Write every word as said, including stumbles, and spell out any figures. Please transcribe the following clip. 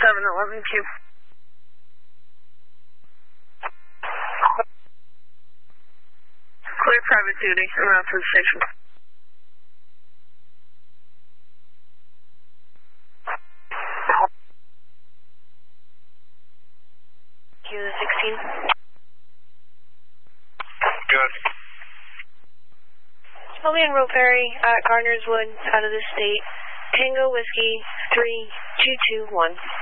seven eleven Q. Clear private duty, around to the station. Q sixteen. Good. Shelby and Ropeberry at Gardner's Wood, out of the state. Tango Whiskey three two two one.